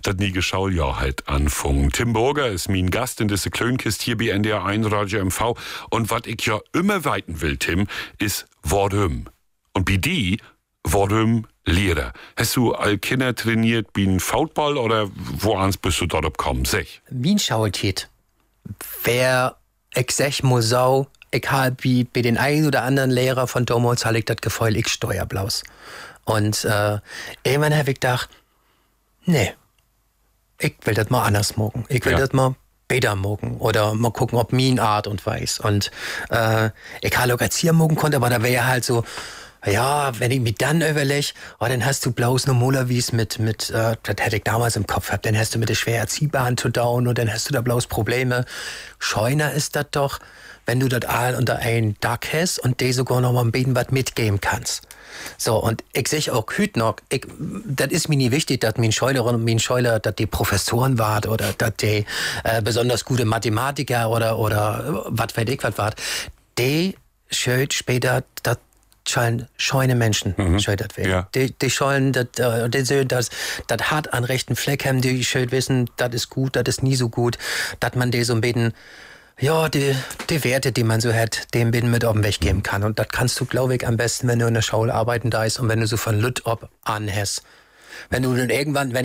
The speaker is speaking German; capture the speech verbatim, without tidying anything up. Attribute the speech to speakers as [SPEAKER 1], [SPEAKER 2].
[SPEAKER 1] das nie Schuljahr halt anfangen. Tim Burger ist mein Gast in dieser Klönkist hier bei N D R eins Radio M V. Und was ich ja immer weiten will, Tim, ist warum. Und bei die, warum Lehrer. Hast du all Kinder trainiert wie ein Football oder woans bist du dort gekommen? Sag.
[SPEAKER 2] Wie ein Schaueltiet. Wer ich sag muss so, ich hab wie bei den einen oder anderen Lehrer von damals hab ich das Gefühl, ich steuerblaus. Und äh, irgendwann hab ich gedacht, nee, ich will das mal anders machen. Ich will
[SPEAKER 1] Ja.
[SPEAKER 2] das mal besser machen oder mal gucken, ob mein Art und Weiß. Und äh, ich habe auch Erzieher machen konnte, aber da wäre halt so, ja, wenn ich mich dann überlege, oh, dann hast du bloß normalerweise mit, mit äh, das hätte ich damals im Kopf gehabt, dann hast du mit der schwer Erziehbaren zu down und dann hast du da bloß Probleme. Scheuner ist das doch, wenn du das all unter ein Dach hast und dir sogar noch mal ein bisschen was mitgeben kannst. So, und ich sag auch hüt noch, ich, das ist mir nie wichtig, dass mein Scheulerin und mein Scheuler, dass die Professoren wart oder dass die äh, besonders gute Mathematiker oder, oder was weiß ich was wart. Die schöt später, das sollen scheune Menschen, mhm. schön das werden.
[SPEAKER 1] Ja.
[SPEAKER 2] Die, die sollen das, äh, die sollen das, das hart an rechten Fleck haben, die schön wissen, das ist gut, das ist nie so gut, dass man die so ein bisschen, ja, die, die Werte, die man so hat, dem bisschen mit auf den Weg geben kann. Und das kannst du, glaube ich, am besten, wenn du in der Schule arbeiten da ist und wenn du so von Lütt ob an hast. Wenn du dann irgendwann, wenn